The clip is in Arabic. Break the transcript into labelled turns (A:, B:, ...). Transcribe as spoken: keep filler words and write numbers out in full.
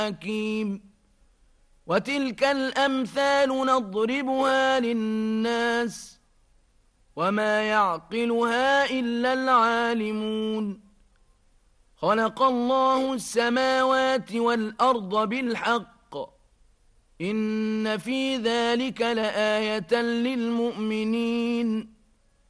A: حكيم. وتلك الأمثال نضربها للناس وما يعقلها إلا العالمون. خلق الله السماوات والأرض بالحق إن في ذلك لآية للمؤمنين.